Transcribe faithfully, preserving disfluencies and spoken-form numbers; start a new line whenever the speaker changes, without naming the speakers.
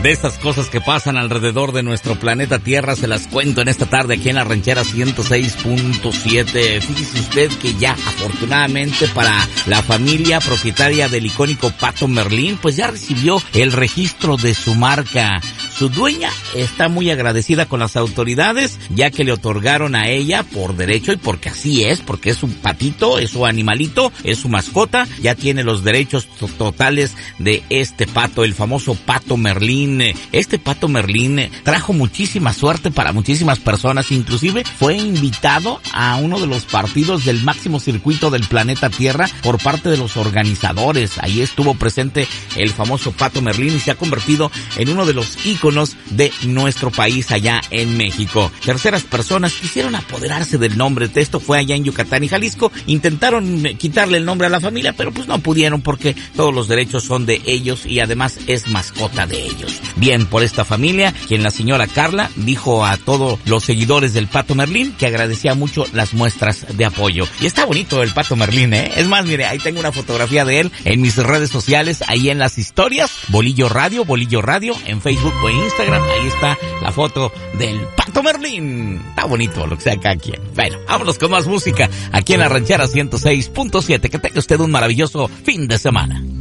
De estas cosas que pasan alrededor de nuestro planeta Tierra, se las cuento en esta tarde aquí en la Ranchera ciento seis punto siete. Fíjese usted que ya, afortunadamente para la familia propietaria del icónico Pato Merlín, pues ya recibió el registro de su marca. Su dueña está muy agradecida con las autoridades, ya que le otorgaron a ella por derecho y porque así es, porque es su patito, es su animalito, es su mascota, ya tiene los derechos totales de este pato, el famoso Pato Merlín. Este Pato Merlín trajo muchísima suerte para muchísimas personas, inclusive fue invitado a uno de los partidos del máximo circuito del planeta Tierra por parte de los organizadores. Ahí estuvo presente el famoso Pato Merlín y se ha convertido en uno de los íconos de nuestro país allá en México. Terceras personas quisieron apoderarse del nombre. Esto fue allá en Yucatán y Jalisco. Intentaron quitarle el nombre a la familia, pero pues no pudieron porque todos los derechos son de ellos y además es mascota de ellos. Bien por esta familia, quien la señora Carla dijo a todos los seguidores del Pato Merlín que agradecía mucho las muestras de apoyo. Y está bonito el Pato Merlín, ¿eh? Es más, mire, ahí tengo una fotografía de él en mis redes sociales, ahí en las historias, Bolillo Radio, Bolillo Radio, en Facebook o en Instagram, ahí está la foto del Pato Merlín. Está bonito lo que sea cada quien. Bueno, vámonos con más música aquí en la Ranchera ciento seis punto siete. Que tenga usted un maravilloso fin de semana.